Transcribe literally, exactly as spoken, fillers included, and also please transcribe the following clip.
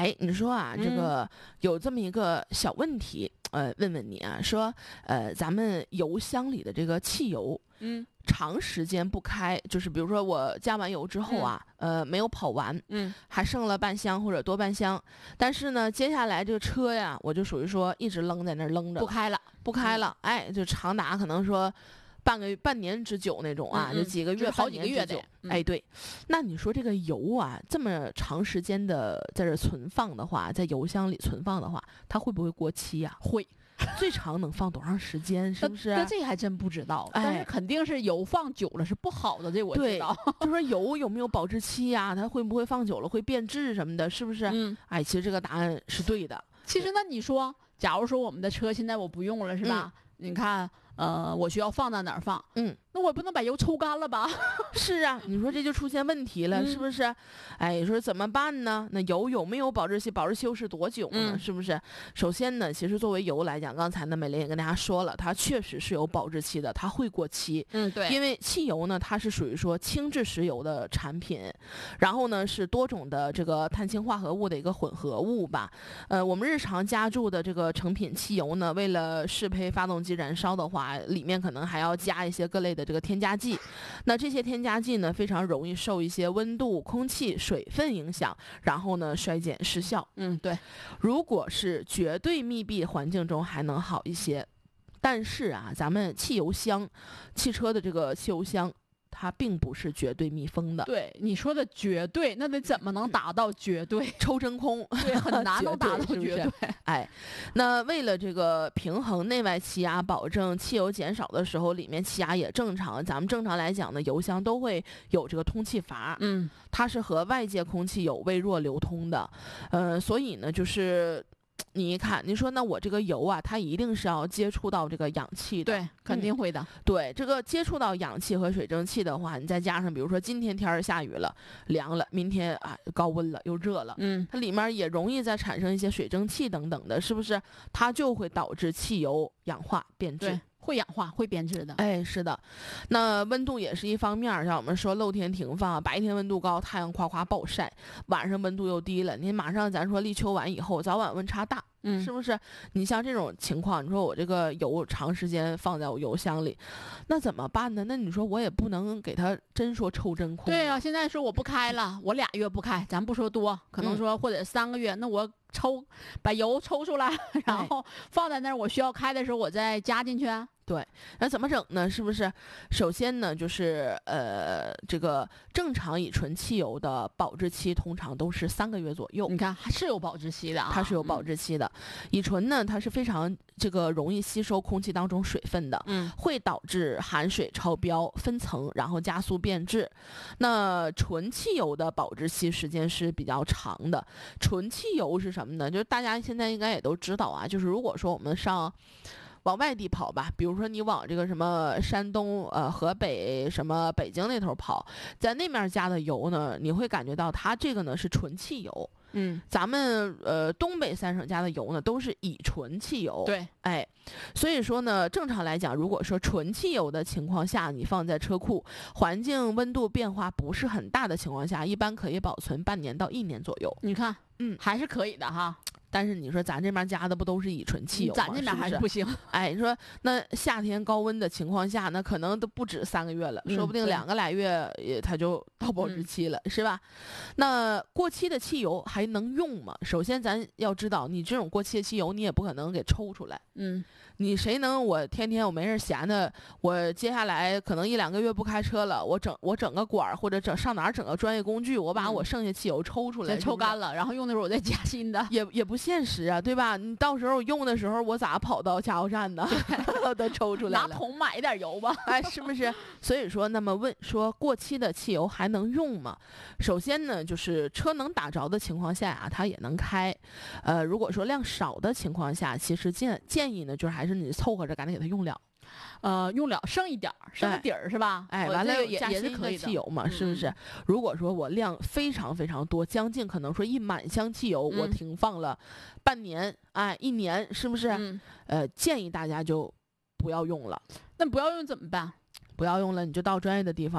哎，你说啊， 嗯这个有这么一个小问题，呃，问问你啊，说，呃，咱们油箱里的这个汽油， 嗯长时间不开，就是比如说我加完油之后啊，呃，没有跑完， 嗯还剩了半箱或者多半箱，但是呢，接下来这个车呀，我就属于说一直扔在那儿扔着了， 不开了， 不开了，哎，就长达可能说半个月半年之久那种啊， 嗯嗯就几个月、 就是好半年之久几个月得。嗯哎，对，那你说这个油啊，这么长时间的在这存放的话，在油箱里存放的话，它会不会过期呀、 会， 最长能放多长时间？是不是？ 那这还真不知道，但哎是肯定是油放久了是不好的，这我知对道。 就说油有没有保质期呀、它会不会放久了会变质什么的？是不是？ 嗯， 哎，其实这个答案是对的。 其实那你说，假如说我们的车现在我不用了，是吧？你看，呃，我需要放到哪儿放？ 嗯， 那我不能把油抽干了吧？ 是啊，你说这就出现问题了， 嗯是不是？哎，说怎么办呢？那油有没有保质期？保质期又是多久呢？ 嗯是不是？首先呢，其实作为油来讲，刚才呢美玲也跟大家说了，它确实是有保质期的，它会过期。 嗯，对因为汽油呢，它是属于说轻质石油的产品，然后呢是多种的这个碳氢化合物的一个混合物吧。呃，我们日常加注的这个成品汽油呢，为了适配发动机燃烧的话，里面可能还要加一些各类的这个添加剂。那这些添加剂呢，非常容易受一些温度、空气、水分影响，然后呢衰减失效。 嗯，对， 如果是绝对密闭环境中还能好一些，但是啊，咱们汽油箱，汽车的这个汽油箱，它并不是绝对密封的， 对，你说的绝对，那得怎么能达到绝对？ 抽真空。 对，很难能达到绝对绝是不对。 哎，那为了这个平衡内外气压，保证汽油减少的时候里面气压也正常，咱们正常来讲呢，油箱都会有这个通气阀， 嗯它是和外界空气有微弱流通的，呃，所以呢，就是你一看，你说那我这个油啊，它一定是要接触到这个氧气的， 对，肯定会的。 对，这个接触到氧气和水蒸气的话，你再加上比如说今天天儿下雨了，凉了，明天啊高温了又热了， 嗯它里面也容易再产生一些水蒸气等等的，是不是？它就会导致汽油氧化变质对。，会氧化，会变质的。 哎，是的，那温度也是一方面儿，像我们说露天停放，白天温度高，太阳夸夸暴晒，晚上温度又低了，你马上咱说立秋完以后，早晚温差大， 嗯是不是？你像这种情况，你说我这个油长时间放在我油箱里，那怎么办呢？那你说我也不能给它真说抽真空。 对呀、现在说我不开了，我俩月不开，咱不说多，可能嗯说或者三个月，那我抽把油抽出来，然后放在那儿，我需要开的时候我再加进去啊。 对，那怎么整呢？是不是？首先呢，就是呃，这个正常乙醇汽油的保质期通常都是三个月左右。 你看还是有保质期的啊， 它是有保质期的。乙醇呢，它是非常这个容易吸收空气当中水分的， 嗯， 会导致含水超标、分层，然后加速变质。那纯汽油的保质期时间是比较长的。纯汽油是什么呢？就是大家现在应该也都知道啊，就是如果说我们上往外地跑吧，比如说你往这个什么山东、呃河北、什么北京那头跑，在那面加的油呢，你会感觉到它这个呢是纯汽油。 嗯， 咱们呃东北三省加的油呢都是乙醇汽油，， 对， 哎，所以说呢，正常来讲，如果说纯汽油的情况下，你放在车库，环境温度变化不是很大的情况下，一般可以保存半年到一年左右。 你看， 嗯还是可以的哈。 但是你说咱这边加的不都是乙醇汽油吗？ 咱这边还是不是？ 是不行。 哎，你说那夏天高温的情况下，那可能都不止三个月了， 嗯说不定对两个来月也它就到保质期了，是吧？那过期的汽油还能用吗？首先咱要知道，你这种过期的汽油，你也不可能给抽出来。 嗯， 你谁能我天天我没事闲的，我接下来可能一两个月不开车了，我整我整个管儿或者整上哪儿整个专业工具，我把嗯我剩下汽油抽出来， 先抽干了。 了，然后用的时候我再加新的。 也也不现实啊，对吧？你到时候用的时候，我咋跑到加油站呢？都抽出来拿了， 桶买一点油吧。 哎，是不是？所以说，那么问说过期的汽油还能用吗？首先呢，就是车能打着的情况下啊，它也能开。呃，如果说量少的情况下，其实建建议呢，就是还是你凑合着赶紧给它用了。 呃，用了剩一点儿，剩个哎底儿是吧？ 哎，完了我这个也加新的也是可以的。 汽油嘛，是不是嗯？ 如果说我量非常非常多，将近可能说一满箱汽油，我嗯停放了半年，哎，一年，是不是？ 嗯， 呃，建议大家就不要用了， 那不要用怎么办？ 不要用了，你就到专业的地方。